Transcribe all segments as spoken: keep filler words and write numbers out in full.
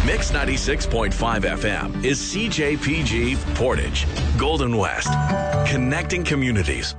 Mix ninety-six point five F M is C J P G Portage, Golden West, connecting communities.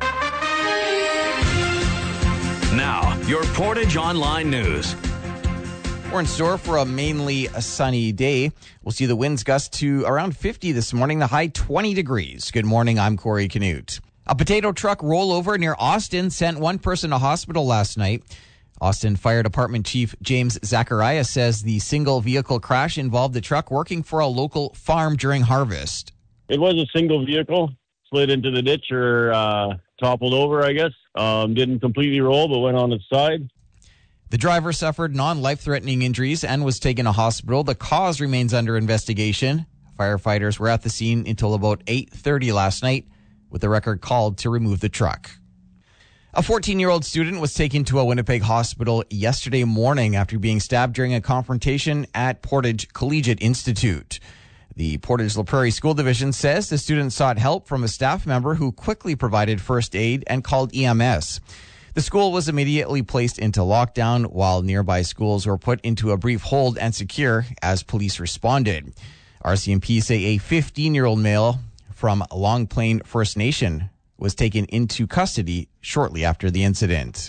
Now, your Portage Online News. We're in store for a mainly a sunny day. We'll see the winds gust to around fifty this morning, the high twenty degrees. Good morning, I'm Corey Canute. A potato truck rollover near Austin sent one person to hospital last night. Austin Fire Department Chief James Zachariah says the single vehicle crash involved the truck working for a local farm during harvest. It was a single vehicle, slid into the ditch or uh, toppled over, I guess. Um, didn't completely roll, but went on its side. The driver suffered non-life-threatening injuries and was taken to hospital. The cause remains under investigation. Firefighters were at the scene until about eight thirty last night, with the record called to remove the truck. A fourteen-year-old student was taken to a Winnipeg hospital yesterday morning after being stabbed during a confrontation at Portage Collegiate Institute. The Portage La Prairie School Division says the student sought help from a staff member who quickly provided first aid and called E M S. The school was immediately placed into lockdown while nearby schools were put into a brief hold and secure as police responded. R C M P say a fifteen-year-old male from Long Plain First Nation was taken into custody shortly after the incident.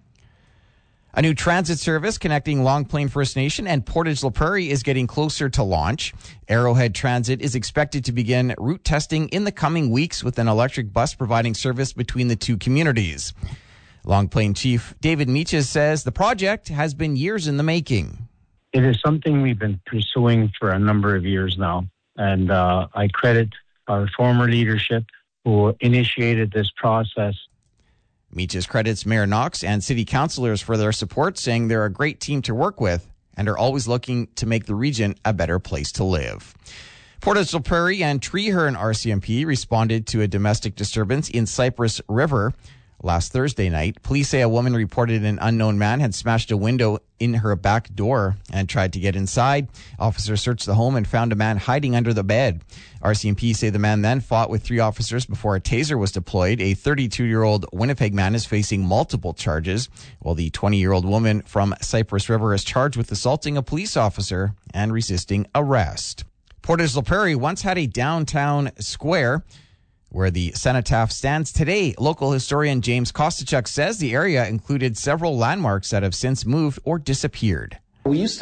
A new transit service connecting Long Plain First Nation and Portage La Prairie is getting closer to launch. Arrowhead Transit is expected to begin route testing in the coming weeks with an electric bus providing service between the two communities. Long Plain Chief David Meaches says the project has been years in the making. It is something we've been pursuing for a number of years now, and uh, I credit our former leadership who initiated this process. Meaches credits Mayor Knox and city councillors for their support, saying they're a great team to work with and are always looking to make the region a better place to live. Portage La Prairie and Treeherne R C M P responded to a domestic disturbance in Cypress River last Thursday night. Police say a woman reported an unknown man had smashed a window in her back door and tried to get inside. Officers searched the home and found a man hiding under the bed. R C M P say the man then fought with three officers before a taser was deployed. A thirty-two-year-old Winnipeg man is facing multiple charges, while the twenty-year-old woman from Cypress River is charged with assaulting a police officer and resisting arrest. Portage La Prairie once had a downtown square where the cenotaph stands today. Local historian James Kostachuk says the area included several landmarks that have since moved or disappeared. We used to